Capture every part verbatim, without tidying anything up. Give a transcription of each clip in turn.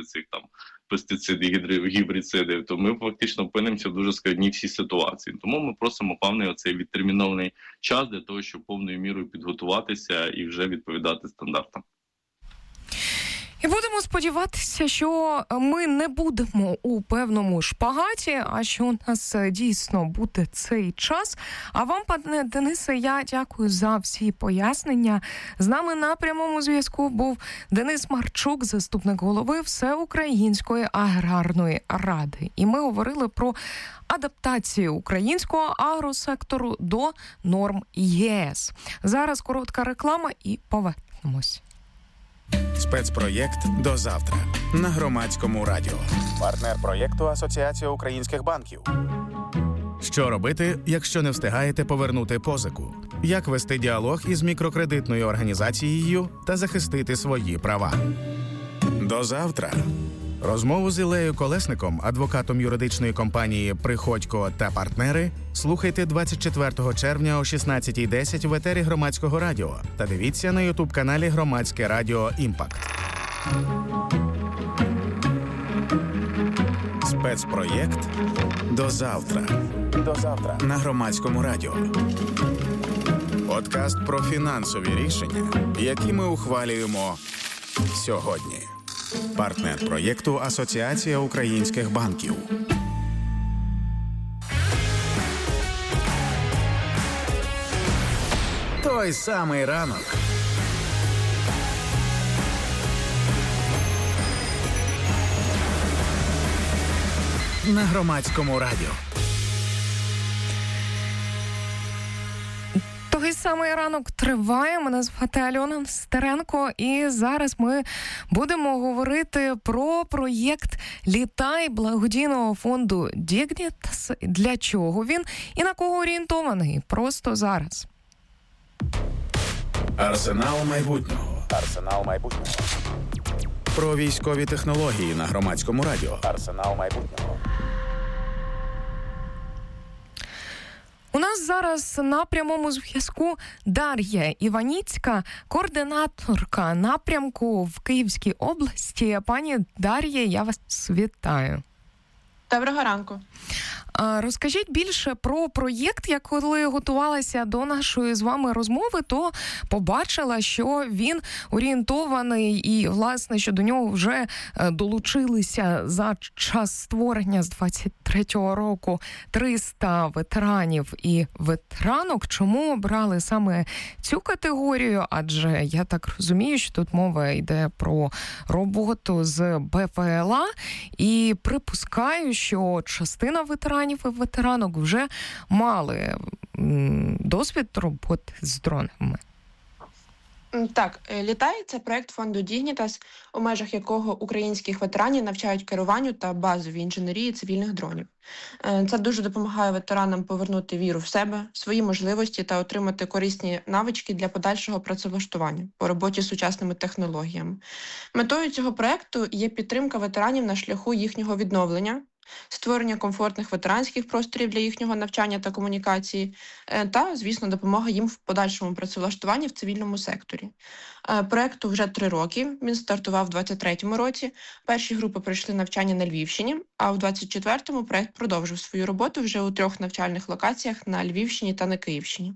цих там пестицидів, гібрицидів, то ми фактично опинимося в дуже складній всій ситуації. Тому ми просимо певний оцей відтермінований час для того, щоб повною мірою підготуватися і вже відповідати стандартам. І будемо сподіватися, що ми не будемо у певному шпагаті, а що у нас дійсно буде цей час. А вам, пане Денисе, я дякую за всі пояснення. З нами на прямому зв'язку був Денис Марчук, заступник голови Всеукраїнської аграрної ради. І ми говорили про адаптацію українського агросектору до норм ЄС. Зараз коротка реклама і повернемось. Спецпроєкт «До завтра» на Громадському радіо. Партнер проєкту «Асоціація українських банків». Що робити, якщо не встигаєте повернути позику? Як вести діалог із мікрокредитною організацією та захистити свої права? До завтра. Розмову з Іллею Колесником, адвокатом юридичної компанії «Приходько та партнери», слухайте двадцять четвертого червня о шістнадцятій десять в етері Громадського радіо та дивіться на ютуб-каналі Громадське радіо «Імпакт». Спецпроєкт «До завтра». До завтра на Громадському радіо. Подкаст про фінансові рішення, які ми ухвалюємо сьогодні. Партнер проєкту «Асоціація українських банків». Той самий ранок. На Громадському радіо. Той самий ранок триває. Мене звати Альона Стеренко, і зараз ми будемо говорити про проєкт «Літай» благодійного фонду Dignitas. Для чого він і на кого орієнтований? Просто зараз. Арсенал майбутнього. Арсенал майбутнього. Про військові технології на Громадському радіо. Арсенал майбутнього. У нас зараз на прямому зв'язку Дар'я Іваніцька, координаторка напрямку в Київській області. Пані Дар'я, я вас вітаю. Доброго ранку. Розкажіть більше про проєкт. Я коли готувалася до нашої з вами розмови, то побачила, що він орієнтований і, власне, що до нього вже долучилися за час створення з двадцять третього року триста ветеранів і ветеранок. Чому обрали саме цю категорію? Адже я так розумію, що тут мова йде про роботу з БПЛА, і припускаю, що частина ветеранів і ветеранок вже мали досвід роботи з дронами. Так, «Літай» – це проєкт фонду Dignitas, у межах якого українських ветеранів навчають керуванню та базовій інженерії цивільних дронів. Це дуже допомагає ветеранам повернути віру в себе, свої можливості та отримати корисні навички для подальшого працевлаштування по роботі з сучасними технологіями. Метою цього проєкту є підтримка ветеранів на шляху їхнього відновлення, створення комфортних ветеранських просторів для їхнього навчання та комунікації та, звісно, допомога їм в подальшому працевлаштуванні в цивільному секторі. Проєкту вже три роки, він стартував у двадцять третьому році. Перші групи пройшли навчання на Львівщині, а у двадцять четвертому проєкт продовжив свою роботу вже у трьох навчальних локаціях на Львівщині та на Київщині.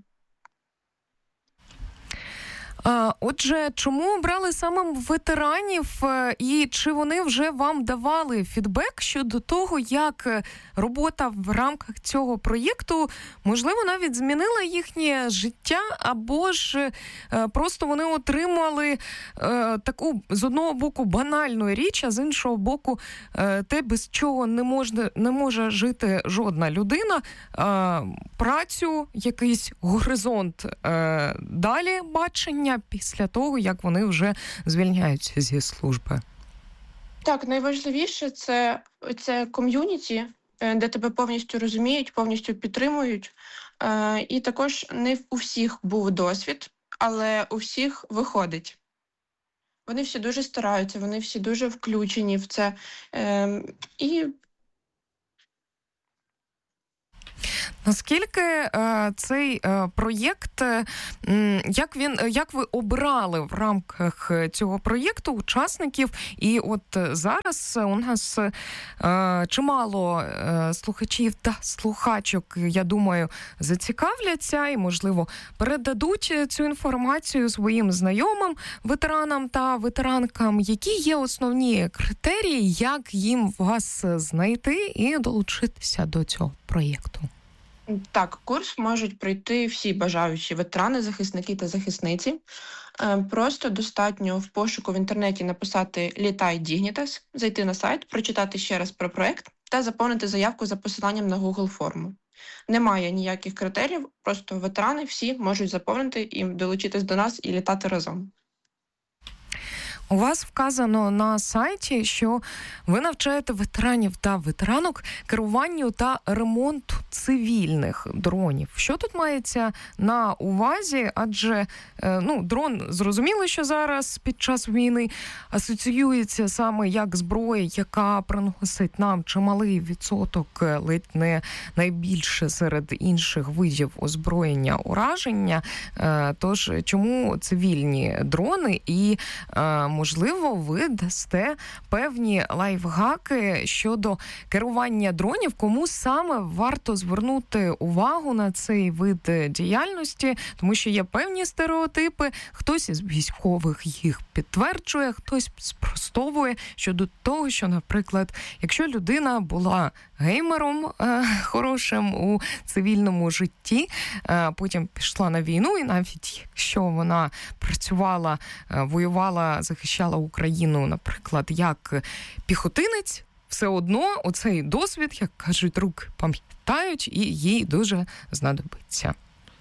Отже, чому обрали саме ветеранів і чи вони вже вам давали фідбек щодо того, як робота в рамках цього проєкту, можливо, навіть змінила їхнє життя, або ж просто вони отримали таку, з одного боку, банальну річ, а з іншого боку, те, без чого не може, не може жити жодна людина, працю, якийсь горизонт далі бачення після того, як вони вже звільняються зі служби? Так, найважливіше це, це ком'юніті, де тебе повністю розуміють, повністю підтримують. І також не у всіх був досвід, але у всіх виходить. Вони всі дуже стараються, вони всі дуже включені в це. І Наскільки е, цей е, проєкт, е, як він, як ви обрали в рамках цього проєкту учасників? І от зараз у нас е, чимало е, слухачів та слухачок, я думаю, зацікавляться і, можливо, передадуть цю інформацію своїм знайомим ветеранам та ветеранкам. Які є основні критерії, як їм вас знайти і долучитися до цього проєкту? Так, курс можуть пройти всі бажаючі ветерани, захисники та захисниці. Просто достатньо в пошуку в інтернеті написати «Літай Dignitas», зайти на сайт, прочитати ще раз про проєкт та заповнити заявку за посиланням на Google форму. Немає ніяких критеріїв, просто ветерани всі можуть заповнити і долучитись до нас і літати разом. У вас вказано на сайті, що ви навчаєте ветеранів та ветеранок керуванню та ремонту цивільних дронів. Що тут мається на увазі? Адже ну, дрон, зрозуміло, що зараз під час війни асоціюється саме як зброя, яка приносить нам чималий відсоток, ледь не найбільше серед інших видів озброєння ураження. Тож, чому цивільні дрони і можливо, ви дасте певні лайфхаки щодо керування дронів, кому саме варто звернути увагу на цей вид діяльності, тому що є певні стереотипи, хтось із військових їх підтверджує, хтось спростовує щодо того, що, наприклад, якщо людина була геймером е, хорошим у цивільному житті, е, потім пішла на війну, і навіть якщо вона працювала, е, воювала, захищала Україну, наприклад, як піхотинець, все одно оцей досвід, як кажуть, рук пам'ятають, і їй дуже знадобиться.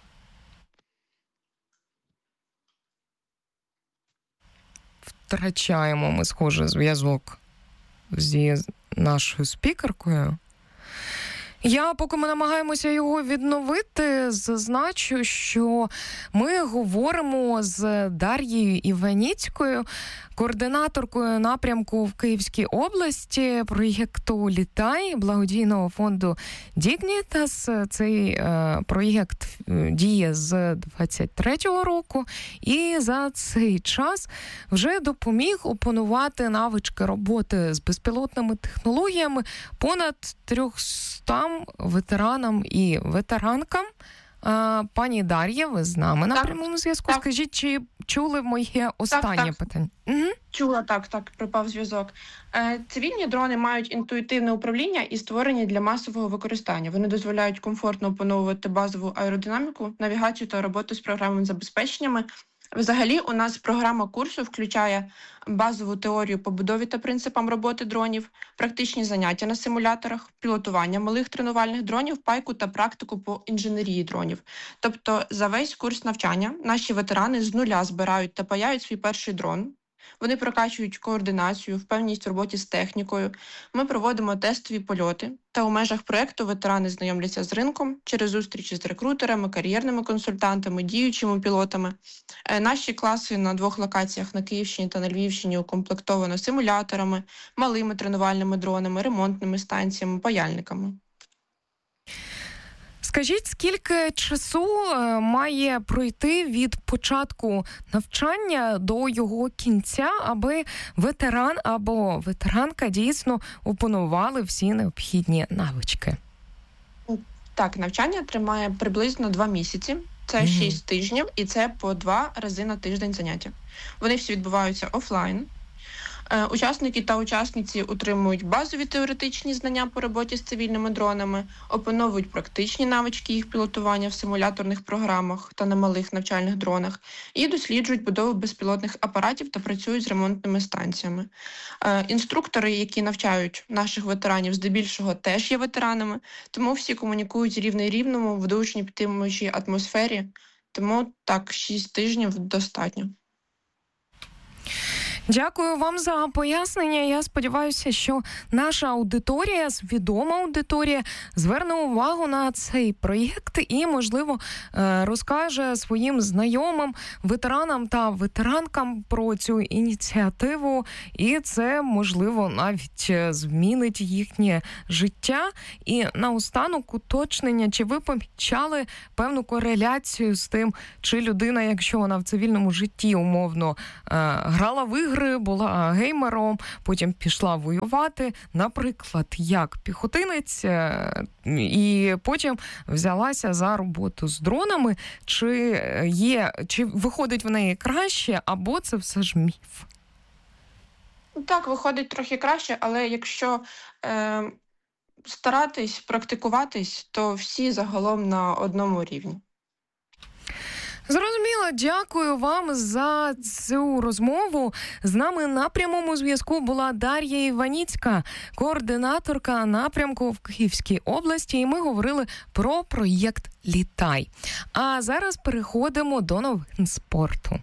Втрачаємо ми, схоже, зв'язок зі нашою спікеркою. Я, поки ми намагаємося його відновити, зазначу, що ми говоримо з Дар'єю Іваніцькою, координаторкою напрямку в Київській області проєкту «Літай» благодійного фонду Dignitas. Цей е, проєкт діє з двадцять третього року і за цей час вже допоміг опанувати навички роботи з безпілотними технологіями понад трьохстам ветеранам і ветеранкам. А, пані Дар'я, ви з нами на прямому зв'язку. Так. Скажіть, чи чули моє останнє так, так. питання? Угу. Чула, так, так, припав зв'язок. Е, цивільні дрони мають інтуїтивне управління і створені для масового використання. Вони дозволяють комфортно опановувати базову аеродинаміку, навігацію та роботу з програмними забезпеченнями. Взагалі, у нас програма курсу включає базову теорію побудові та принципам роботи дронів, практичні заняття на симуляторах, пілотування малих тренувальних дронів, пайку та практику по інженерії дронів. Тобто за весь курс навчання наші ветерани з нуля збирають та паяють свій перший дрон. Вони прокачують координацію, впевненість в роботі з технікою. Ми проводимо тестові польоти. Та у межах проєкту ветерани знайомляться з ринком через зустрічі з рекрутерами, кар'єрними консультантами, діючими пілотами. Наші класи на двох локаціях на Київщині та на Львівщині укомплектовано симуляторами, малими тренувальними дронами, ремонтними станціями, паяльниками. Скажіть, скільки часу має пройти від початку навчання до його кінця, аби ветеран або ветеранка дійсно опанували всі необхідні навички? Так, навчання триває приблизно два місяці. Це mm-hmm. шість тижнів, і це по два рази на тиждень заняття. Вони всі відбуваються офлайн. Учасники та учасниці отримують базові теоретичні знання по роботі з цивільними дронами, опановують практичні навички їх пілотування в симуляторних програмах та на малих навчальних дронах і досліджують будову безпілотних апаратів та працюють з ремонтними станціями. Інструктори, які навчають наших ветеранів, здебільшого теж є ветеранами, тому всі комунікують рівний рівному в душній підтримуючій атмосфері, тому так, шість тижнів достатньо. Дякую вам за пояснення. Я сподіваюся, що наша аудиторія, свідома аудиторія, зверне увагу на цей проєкт і, можливо, розкаже своїм знайомим, ветеранам та ветеранкам про цю ініціативу. І це, можливо, навіть змінить їхнє життя. І наостанок уточнення, чи ви помічали певну кореляцію з тим, чи людина, якщо вона в цивільному житті умовно грала в ігри, була геймером, потім пішла воювати, наприклад, як піхотинець, і потім взялася за роботу з дронами, чи є, чи виходить в неї краще, або це все ж міф? Так, виходить трохи краще, але якщо е, старатись, практикуватись, то всі загалом на одному рівні. Зрозуміло, дякую вам за цю розмову. З нами на прямому зв'язку була Дар'я Іваніцька, координаторка напрямку в Київській області, і ми говорили про проєкт «Літай». А зараз переходимо до новин спорту.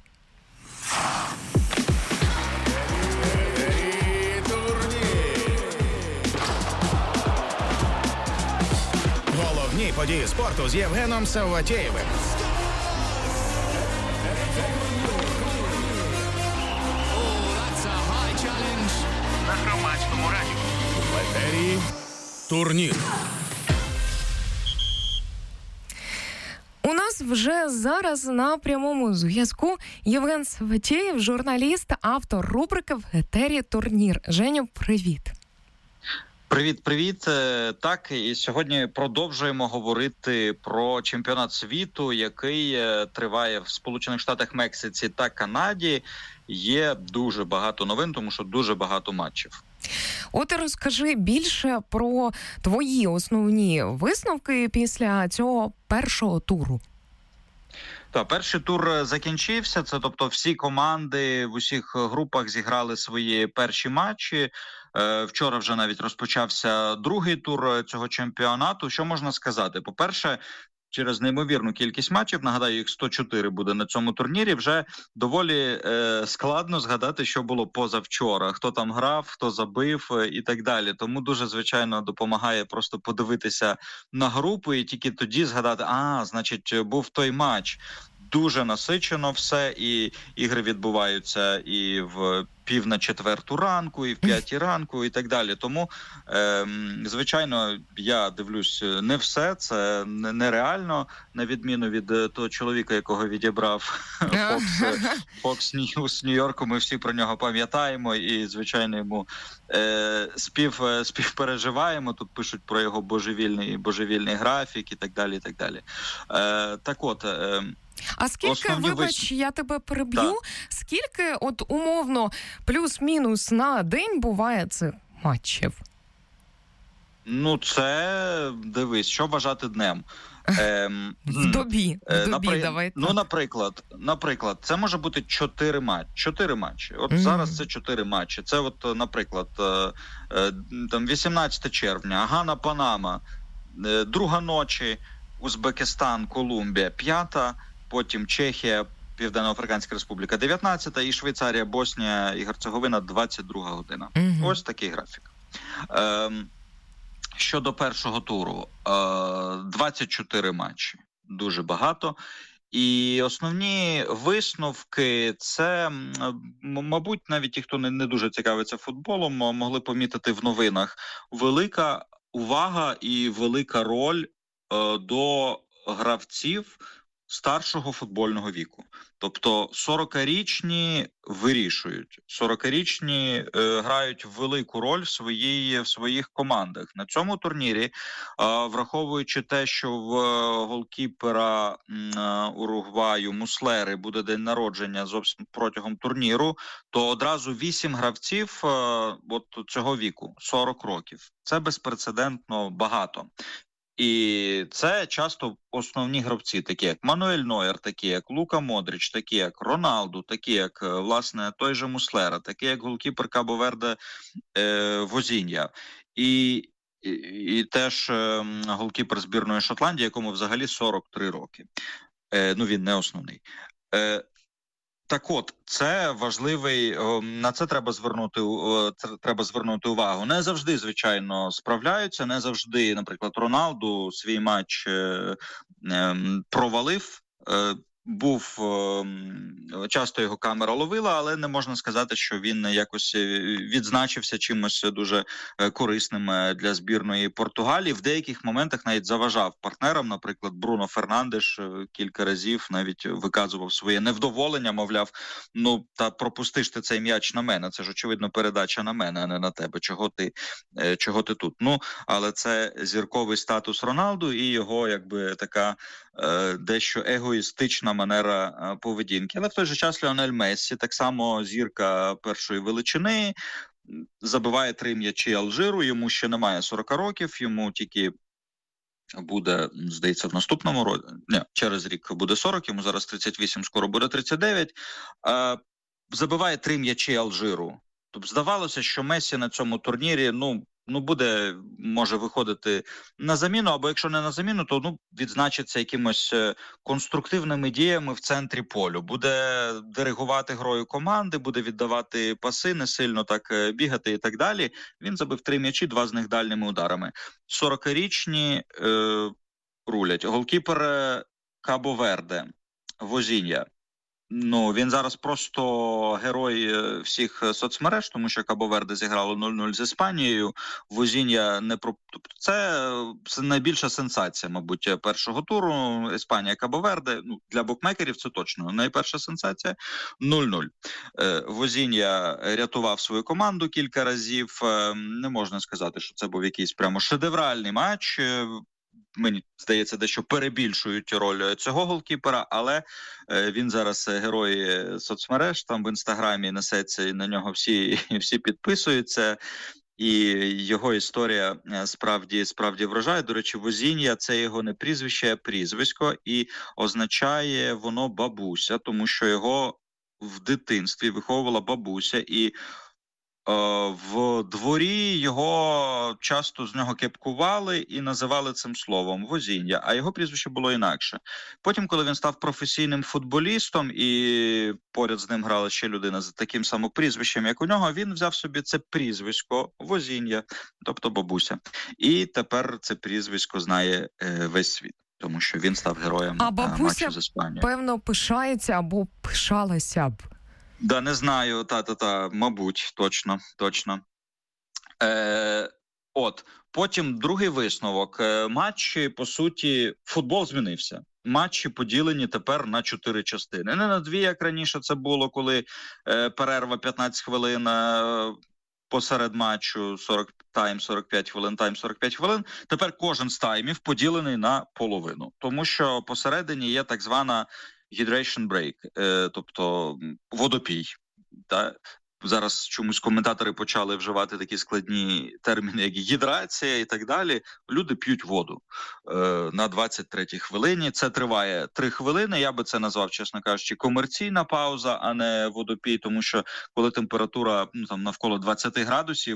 Головні події спорту з Євгеном Савватєєвим. На Громадському радіо. В етері турнір. У нас вже зараз на прямому зв'язку Євген Савватєєв, журналіст, автор рубрики «В етері турнір». Женю, привіт. Привіт-привіт. Так, і сьогодні продовжуємо говорити про чемпіонат світу, який триває в Сполучених Штатах, Мексиці та Канаді. Є дуже багато новин, тому що дуже багато матчів. От розкажи більше про твої основні висновки після цього першого туру. Так, перший тур закінчився, це тобто всі команди в усіх групах зіграли свої перші матчі. Вчора вже навіть розпочався другий тур цього чемпіонату. Що можна сказати? По-перше, через неймовірну кількість матчів, нагадаю, їх сто чотири буде на цьому турнірі, вже доволі е, складно згадати, що було позавчора, хто там грав, хто забив е, і так далі. Тому дуже, звичайно, допомагає просто подивитися на групу і тільки тоді згадати, а, значить, був той матч. Дуже насичено все, і ігри відбуваються і в пів на четверту ранку, і в п'ятій ранку, і так далі. Тому, е, звичайно, я дивлюсь не все, це нереально, на відміну від того чоловіка, якого відібрав Fox, Fox News Нью-Йорку, ми всі про нього пам'ятаємо, і, звичайно, йому е, спів, співпереживаємо, тут пишуть про його божевільний, божевільний графік, і так далі, і так далі. Е, так от... Е, А скільки, Основні вибач, вис... я тебе переб'ю, так. скільки, от умовно, плюс-мінус на день буває цих матчів? Ну, це, дивись, що вважати днем. Ем, в добі, в добі, напри... давай. Ну, наприклад, наприклад, це може бути чотири матчі. Чотири матчі. От Mm. зараз це чотири матчі. Це от, наприклад, там вісімнадцяте червня, Гана, Панама, друга ночі, Узбекистан, Колумбія, п'ята, потім Чехія, Південно-Африканська Республіка, дев'ятнадцята, і Швейцарія, Боснія і Герцеговина, двадцять друга година. Mm-hmm. Ось такий графік. Ем, щодо першого туру, е, двадцять чотири матчі. Дуже багато. І основні висновки, це, мабуть, навіть ті, хто не, не дуже цікавиться футболом, могли помітити в новинах. Велика увага і велика роль е, до гравців старшого футбольного віку. Тобто сорокарічні вирішують, сорокарічні е, грають велику роль в, своїй, в своїх командах. На цьому турнірі, е, враховуючи те, що в е, голкіпера е, Уругваю Муслери буде день народження зовсім протягом турніру, то одразу вісім гравців е, от цього віку, сорок років. Це безпрецедентно багато. І це часто основні гравці, такі як Мануель Нойер, такі як Лука Модрич, такі як Роналду, такі як, власне, той же Муслера, такі як голкіпер Кабо-Верде е, Возінья. І, і, і теж е, голкіпер збірної Шотландії, якому взагалі сорок три роки. Е, ну, він не основний. Е, Так от, це важливий, на це треба звернути, треба звернути увагу. Не завжди, звичайно, справляються, не завжди, наприклад, Роналду свій матч е, е, провалив, е, був, часто його камера ловила, але не можна сказати, що він якось відзначився чимось дуже корисним для збірної Португалії. В деяких моментах навіть заважав партнерам, наприклад, Бруно Фернандеш кілька разів навіть виказував своє невдоволення, мовляв, ну, та пропустиш ти цей м'яч на мене, це ж, очевидно, передача на мене, а не на тебе, чого ти, чого ти тут. Ну, але це зірковий статус Роналду і його, якби, така дещо егоїстична манера поведінки. Але в той же час Ліонель Мессі, так само зірка першої величини, забиває три м'ячі Алжиру, йому ще немає сорок років, йому тільки буде, здається, в наступному році, не, через рік буде сорок, йому зараз тридцять вісім, скоро буде тридцять дев'ять, забиває три м'ячі Алжиру. Тобто здавалося, що Мессі на цьому турнірі, ну, ну, буде, може виходити на заміну, або якщо не на заміну, то ну, відзначиться якимось конструктивними діями в центрі полю. Буде диригувати грою команди, буде віддавати паси, не сильно так бігати і так далі. Він забив три м'ячі, два з них дальніми ударами. сорокарічні е, рулять. Голкіпер Кабо-Верде, Возінья. Ну, він зараз просто герой всіх соцмереж, тому що Кабо-Верде зіграло нуль нуль з Іспанією. Возінья не про... Це, це найбільша сенсація, мабуть, першого туру. Іспанія, Кабо-Верде. Ну, для букмекерів це точно найперша сенсація. нуль нуль. Возінья рятував свою команду кілька разів. Не можна сказати, що це був якийсь прямо шедевральний матч. Мені здається, дещо перебільшують роль цього голкіпера, але він зараз герой соцмереж, там в Інстаграмі несеться, і на нього всі, всі підписуються, і його історія справді, справді вражає. До речі, Возінья – це його не прізвище, а прізвисько, і означає воно бабуся, тому що його в дитинстві виховувала бабуся, і в дворі його часто з нього кепкували і називали цим словом Возінья, а його прізвище було інакше. Потім, коли він став професійним футболістом і поряд з ним грала ще людина з таким самим прізвищем, як у нього, він взяв собі це прізвисько Возінья, тобто бабуся. І тепер це прізвисько знає весь світ, тому що він став героєм а матчу з Іспанією. Певно, пишається або пишалася б. Да, не знаю, та-та-та, мабуть, точно, точно. Е, от, потім другий висновок. Матчі, по суті, футбол змінився. Матчі поділені тепер на чотири частини. Не на дві, як раніше це було, коли е, перерва п'ятнадцять хвилин е, посеред матчу, сорок тайм, сорок п'ять хвилин, тайм, сорок п'ять хвилин. Тепер кожен з таймів поділений на половину. Тому що посередині є так звана hydration break, е, тобто водопій. Та? Зараз чомусь коментатори почали вживати такі складні терміни, як гідрація і так далі. Люди п'ють воду е, на двадцять третій хвилині. Це триває три хвилини. Я би це назвав, чесно кажучи, комерційна пауза, а не водопій, тому що коли температура ну, там, навколо двадцять градусів,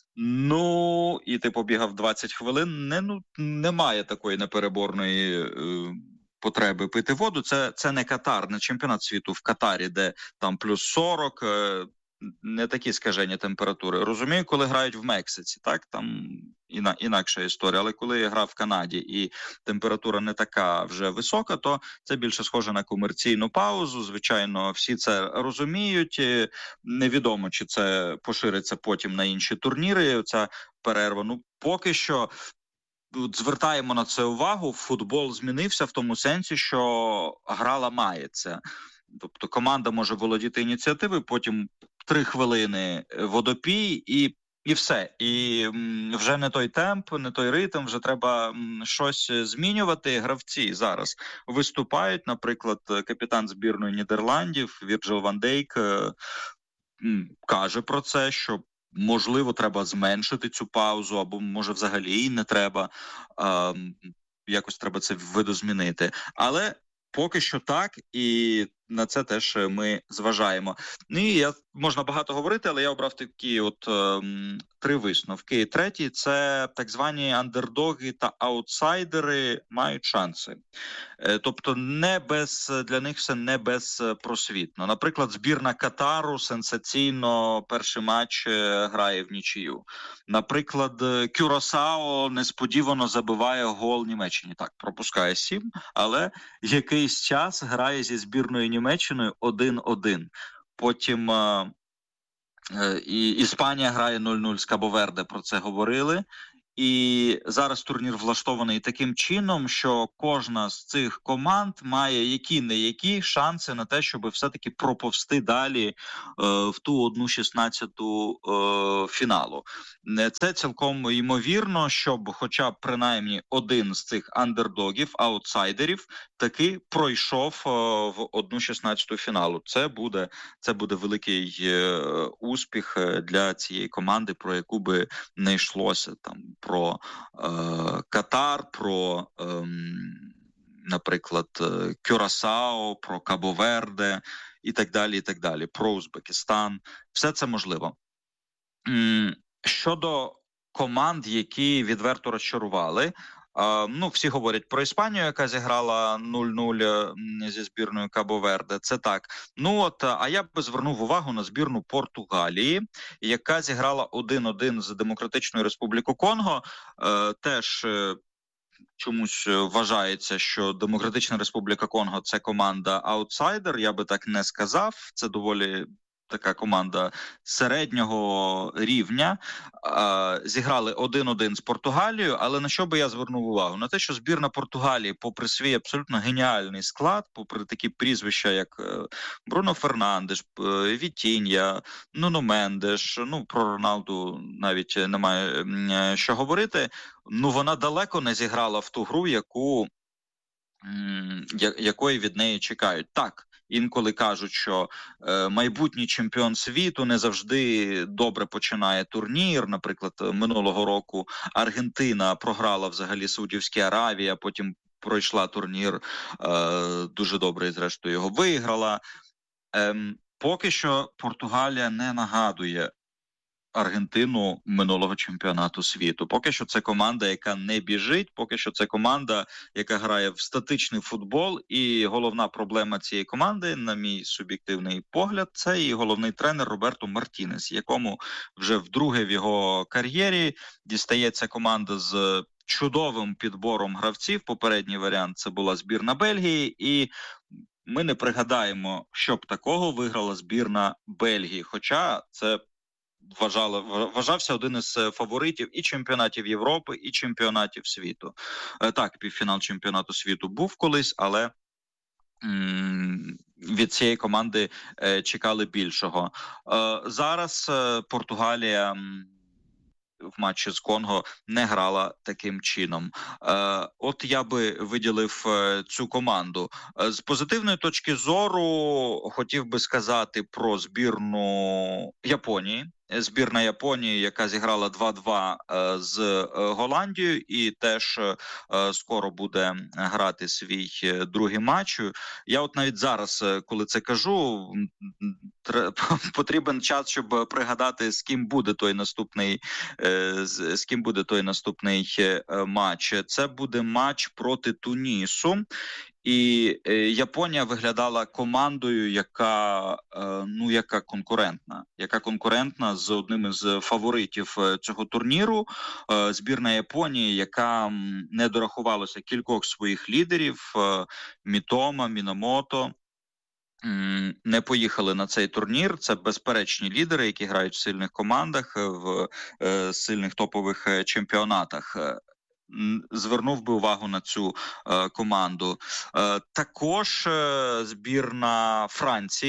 ну, і ти побігав двадцять хвилин, не, ну, немає такої непереборної е, потреби пити воду. Це, це не Катар, не чемпіонат світу в Катарі, де там плюс сорок, е, не такі скажені температури. Розумію, коли грають в Мексиці, так, там іна, інакша історія, але коли я грав в Канаді і температура не така вже висока, то це більше схоже на комерційну паузу. Звичайно, всі це розуміють. Невідомо, чи це пошириться потім на інші турніри, ця перерва. Ну, поки що звертаємо на це увагу. Футбол змінився в тому сенсі, що гра ламається. Тобто команда може володіти ініціативою, потім три хвилини водопій і, і все. І м, вже не той темп, не той ритм, вже треба м, щось змінювати. Гравці зараз виступають, наприклад, капітан збірної Нідерландів Вірджил ван Дейк е, м, каже про це, що можливо треба зменшити цю паузу, або може взагалі і не треба, е, якось треба це видозмінити. Але поки що так, і на це теж ми зважаємо. Ну і я, можна багато говорити, але я обрав такі от е, три висновки. І третій – це так звані андердоги та аутсайдери мають шанси. Е, тобто не без, для них все не безпросвітно. Наприклад, збірна Катару сенсаційно перший матч грає в нічию. Наприклад, Кюрасао несподівано забиває гол Німеччині. Так, пропускає сім, але якийсь час грає зі збірною Німеччиною один-один. Потім е, е, і Іспанія грає нуль-нуль з Кабо-Верде, про це говорили. І зараз турнір влаштований таким чином, що кожна з цих команд має які-не-які шанси на те, щоб все-таки проповсти далі е, в ту одну шістнадцяту е, фіналу. Це цілком ймовірно, щоб хоча б принаймні один з цих андердогів, аутсайдерів, таки пройшов е, в одну шістнадцяту фіналу. Це буде, це буде великий е, успіх для цієї команди, про яку би не йшлося там. Про е, Катар, про, е, наприклад, Кюрасао, про Кабо-Верде і так далі, і так далі, про Узбекистан. Все це можливо. М- щодо команд, які відверто розчарували, Uh, ну, всі говорять про Іспанію, яка зіграла нуль-нуль зі збірною Кабо-Верде. Це так. Ну от, а я би звернув увагу на збірну Португалії, яка зіграла один-один з Демократичною Республікою Конго. Uh, теж uh, чомусь вважається, що Демократична Республіка Конго – це команда аутсайдер. Я би так не сказав. Це доволі така команда середнього рівня. Зіграли один-один з Португалією, але на що би я звернув увагу? На те, що збірна Португалії, попри свій абсолютно геніальний склад, попри такі прізвища, як Бруно Фернандеш, Вітінья, Нуно Мендеш, ну, про Роналду навіть немає що говорити, ну, вона далеко не зіграла в ту гру, яку, якої від неї чекають. Так, інколи кажуть, що е, майбутній чемпіон світу не завжди добре починає турнір. Наприклад, минулого року Аргентина програла взагалі Саудівській Аравії, а потім пройшла турнір е, дуже добре і зрештою його виграла. Е, поки що Португалія не нагадує Аргентину минулого чемпіонату світу. Поки що це команда, яка не біжить, поки що це команда, яка грає в статичний футбол, і головна проблема цієї команди, на мій суб'єктивний погляд, це і головний тренер Роберто Мартінес, якому вже вдруге в його кар'єрі дістається команда з чудовим підбором гравців. Попередній варіант – це була збірна Бельгії, і ми не пригадаємо, щоб такого виграла збірна Бельгії, хоча це Вважали, вважався один із фаворитів і чемпіонатів Європи, і чемпіонатів світу. Так, півфінал чемпіонату світу був колись, але м- від цієї команди е, чекали більшого. Е, зараз е, Португалія м- в матчі з Конго не грала таким чином. Е, от я би виділив е, цю команду. Е, з позитивної точки зору хотів би сказати про збірну Японії. Збірна Японії, яка зіграла два-два е, з е, Голландією і теж е, скоро буде грати свій е, другий матч. Я от навіть зараз, коли це кажу, тр... потрібен час, щоб пригадати, з ким буде той наступний, е, з, з ким буде той наступний е, матч. Це буде матч проти Тунісу. І е, Японія виглядала командою, яка, е, ну, яка конкурентна, яка конкурентна з одним із фаворитів е, цього турніру. Е, збірна Японії, яка м, не дорахувалася кількох своїх лідерів, е, Мітома, Мінамото, м, не поїхали на цей турнір. Це безперечні лідери, які грають в сильних командах, в е, сильних топових чемпіонатах. Звернув би увагу на цю е, команду. Е, також е, збірна Франції,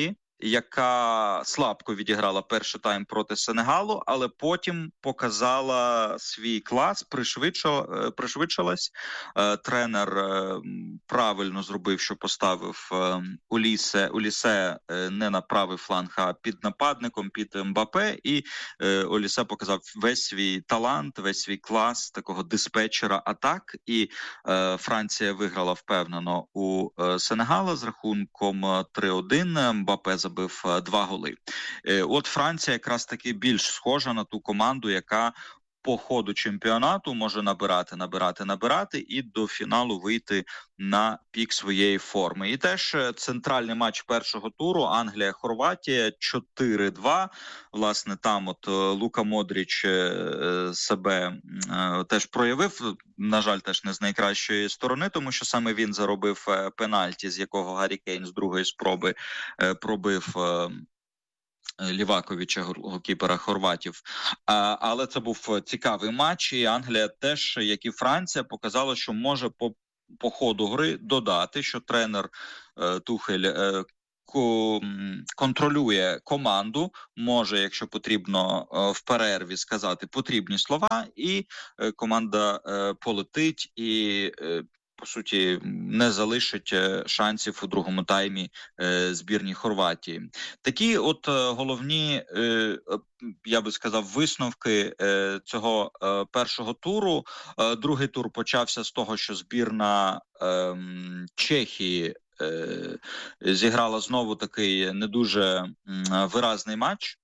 яка слабко відіграла перший тайм проти Сенегалу, але потім показала свій клас, пришвидшила, пришвидшилась. Тренер правильно зробив, що поставив Улісе, Улісе не на правий фланг, а під нападником, під Мбапе, і Олісе показав весь свій талант, весь свій клас такого диспетчера атак, і Франція виграла впевнено у Сенегала з рахунком три один. Мбапе забив два голи. От Франція якраз таки більш схожа на ту команду, яка по ходу чемпіонату може набирати, набирати, набирати і до фіналу вийти на пік своєї форми. І теж центральний матч першого туру Англія-Хорватія чотири два. Власне, там от Лука Модріч себе теж проявив, на жаль, теж не з найкращої сторони, тому що саме він заробив пенальті, з якого Гаррі Кейн з другої спроби пробив Ліваковича, голкіпера хорватів. А, але це був цікавий матч, і Англія теж, як і Франція, показала, що може по, по ходу гри додати, що тренер е, Тухель е, ко, контролює команду, може, якщо потрібно, е, в перерві сказати потрібні слова, і е, команда е, полетить і е, по суті, не залишить шансів у другому таймі е, збірній Хорватії. Такі от е, головні, е, я би сказав, висновки е, цього е, першого туру. Е, другий тур почався з того, що збірна е, Чехії е, зіграла знову такий не дуже е, виразний матч.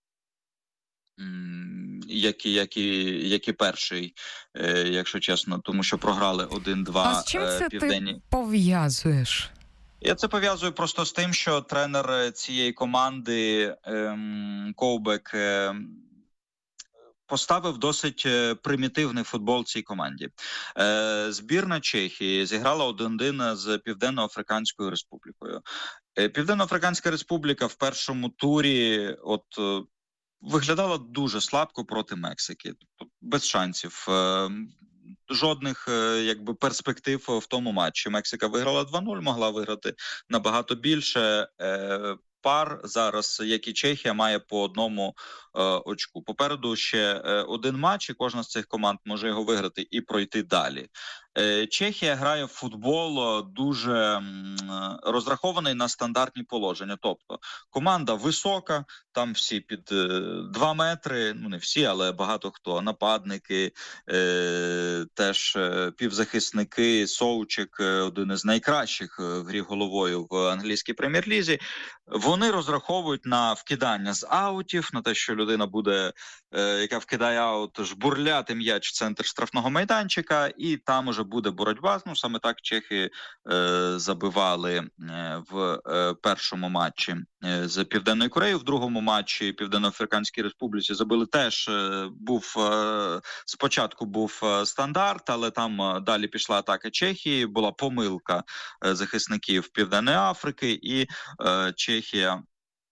Як і, як, і, як і перший, е, якщо чесно, тому що програли один-два південні. А з чим це південні. Ти пов'язуєш? Я це пов'язую просто з тим, що тренер цієї команди ем, Ковбек ем, поставив досить примітивний футбол цій команді. Е, збірна Чехії зіграла один-один з Південно-Африканською Республікою. Е, Південно-Африканська Республіка в першому турі от виглядала дуже слабко проти Мексики, тобто без шансів, жодних якби перспектив в тому матчі. Мексика виграла два нуль, могла виграти набагато більше. Пар зараз, як і Чехія, має по одному е, очку. Попереду ще е, один матч, і кожна з цих команд може його виграти і пройти далі. Е, Чехія грає в футбол дуже м, розрахований на стандартні положення. Тобто команда висока, там всі під е, два метри, ну не всі, але багато хто. Нападники, е, теж е, півзахисники, Соучик, е, один із найкращих в грі головою в англійській прем'єр-лізі. Вони розраховують на вкидання з аутів, на те, що людина буде, е, яка вкидає аут, жбурляти м'яч в центр штрафного майданчика, і там уже буде боротьба. Ну, саме так чехи е, забивали е, в е, першому матчі е, з Південною Кореєю. В другому матчі Південно-Африканській Республіці забили теж. Е, був е, спочатку був е, стандарт, але там е, далі пішла атака Чехії, була помилка е, захисників Південної Африки, і е, Чехія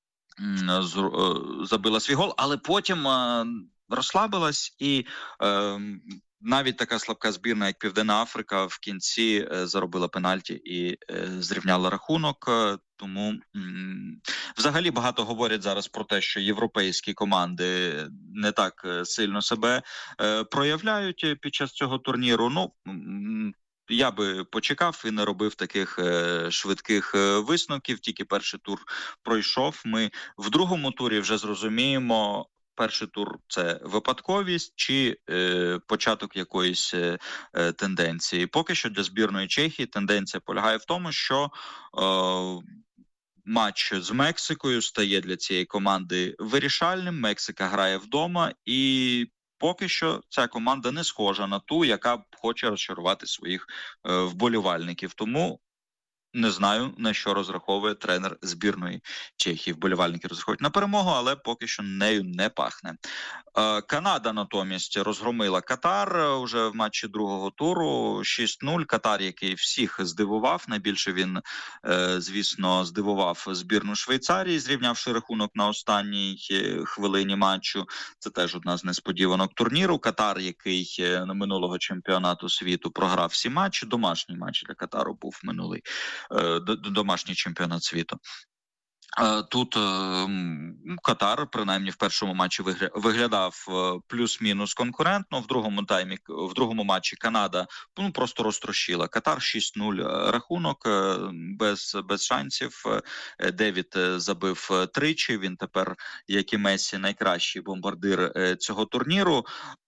забила свій гол, але потім розслабилась, і навіть така слабка збірна, як Південна Африка, в кінці заробила пенальті і зрівняла рахунок. Тому взагалі багато говорять зараз про те, що європейські команди не так сильно себе проявляють під час цього турніру. Ну, я би почекав і не робив таких е, швидких е, висновків. Тільки перший тур пройшов. Ми в другому турі вже зрозуміємо, перший тур – це випадковість чи е, початок якоїсь е, тенденції. Поки що для збірної Чехії тенденція полягає в тому, що е, матч з Мексикою стає для цієї команди вирішальним. Мексика грає вдома, і поки що ця команда не схожа на ту, яка хоче розчарувати своїх е, вболівальників. Тому не знаю, на що розраховує тренер збірної Чехії. Вболівальники розраховують на перемогу, але поки що нею не пахне. Е, Канада натомість розгромила Катар уже в матчі другого туру шість нуль. Катар, який всіх здивував. Найбільше він, е, звісно, здивував збірну Швейцарії, зрівнявши рахунок на останній хвилині матчу. Це теж одна з несподіванок турніру. Катар, який на минулого чемпіонату світу програв всі матчі. Домашній матч для Катару був минулий. Домашній чемпіонат світу. Тут Катар, принаймні в першому матчі виглядав плюс-мінус конкурентно, в другому таймі, в другому матчі Канада ну, просто розтрощила. Катар шість нуль рахунок, без, без шансів. Девід забив тричі, він тепер, як і Месі, найкращий бомбардир цього турніру.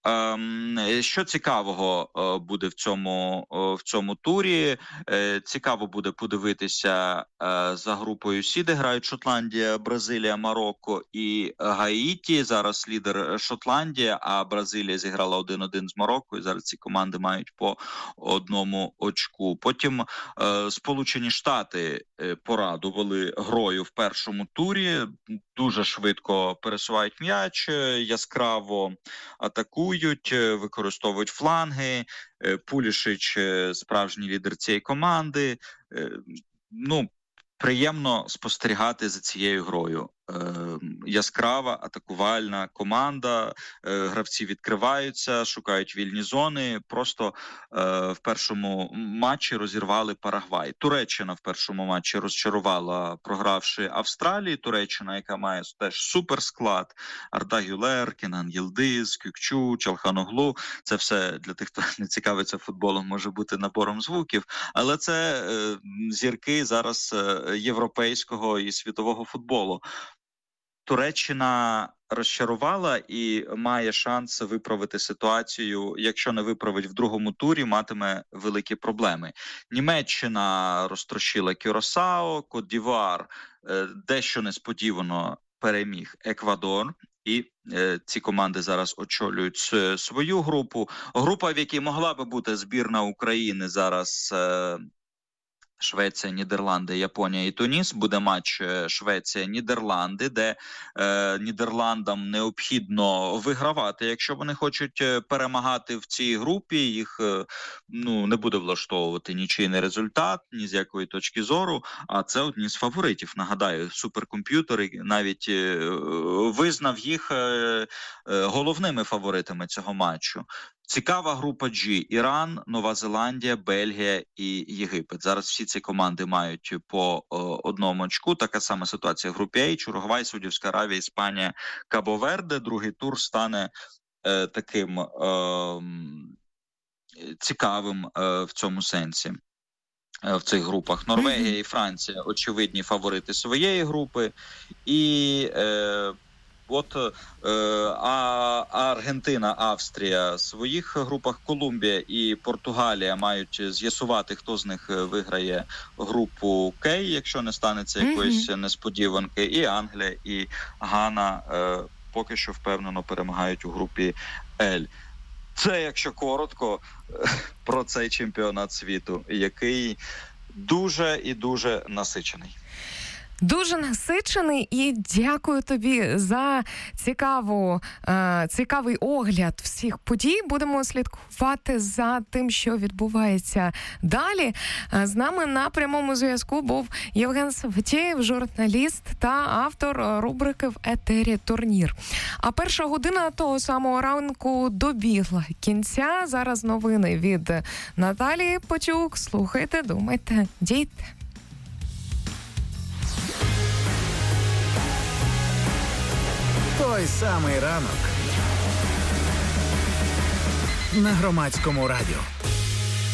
Що цікавого буде в цьому, в цьому турі? Цікаво буде подивитися за групою Сі, де грають Шотландія, Бразилія, Марокко і Гаїті. Зараз лідер Шотландія, а Бразилія зіграла один один з Марокко, і зараз ці команди мають по одному очку. Потім е, Сполучені Штати порадували грою в першому турі, дуже швидко пересувають м'яч, яскраво атакують, використовують фланги. Пулішич – справжній лідер цієї команди. Е, ну, приємно спостерігати за цією грою. Е, яскрава, атакувальна команда, е, гравці відкриваються, шукають вільні зони, просто е, в першому матчі розірвали Парагвай. Туреччина в першому матчі розчарувала, програвши Австралії. Туреччина, яка має теж суперсклад, Арда Гюлер, Кенан Йилдиз, Кюкчу, Чалханоглу. Це все для тих, хто не цікавиться футболом, може бути набором звуків, але це е, зірки зараз е, європейського і світового футболу. Туреччина розчарувала і має шанс виправити ситуацію. Якщо не виправить в другому турі, матиме великі проблеми. Німеччина розтрощила Кюрасао, Кот-д'Івуар дещо несподівано переміг Еквадор. І е, ці команди зараз очолюють свою групу. Група, в якій могла би бути збірна України, зараз е, Швеція, Нідерланди, Японія і Туніс. Буде матч Швеція-Нідерланди, де е, Нідерландам необхідно вигравати, якщо вони хочуть перемагати в цій групі. Їх е, ну, не буде влаштовувати нічийний результат, ні з якої точки зору. А це одні з фаворитів. Нагадаю, суперкомп'ютер навіть е, визнав їх е, е, головними фаворитами цього матчу. Цікава група G – Іран, Нова Зеландія, Бельгія і Єгипет. Зараз всі ці команди мають по о, одному очку. Така сама ситуація в групі H – Уругвай, Саудівська Аравія, Іспанія, Кабо-Верде. Другий тур стане е, таким е, цікавим е, в цьому сенсі. В цих групах Норвегія і Франція – очевидні фаворити своєї групи. І е, От е, а, а Аргентина, Австрія в своїх групах, Колумбія і Португалія мають з'ясувати, хто з них виграє групу К, якщо не станеться якоїсь mm-hmm. несподіванки. І Англія, і Гана е, поки що впевнено перемагають у групі Л. Це, якщо коротко, про цей чемпіонат світу, який дуже і дуже насичений. Дуже насичений, і дякую тобі за цікаву, е, цікавий огляд всіх подій. Будемо слідкувати за тим, що відбувається далі. З нами на прямому зв'язку був Євген Саватєєв, журналіст та автор рубрики «В етері турнір». А перша година того самого ранку добігла кінця. Зараз новини від Наталії Потюк. Слухайте, думайте, дійте. Той самий ранок на Громадському радіо.